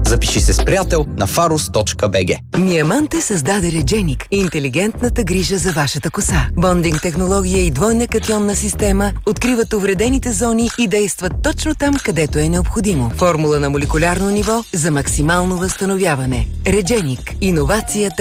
Запиши се с приятел на farus.bg. Миаманте създаде Редженик – интелигентната грижа за вашата коса. Бондинг технология и двойна катионна система откриват увредените зони и действат точно там, където е необходимо. Формула на молекулярно ниво за максимално възстановяване. Редженик – иновацията